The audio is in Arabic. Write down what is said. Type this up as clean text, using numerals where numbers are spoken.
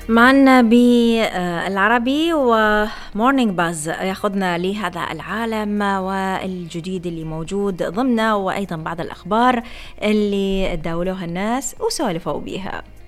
معنا بالعربي ومورنينج باز ياخذنا لهذا العالم والجديد اللي موجود ضمنه، وأيضا بعض الأخبار اللي تداولوها الناس وسولفوا بيها.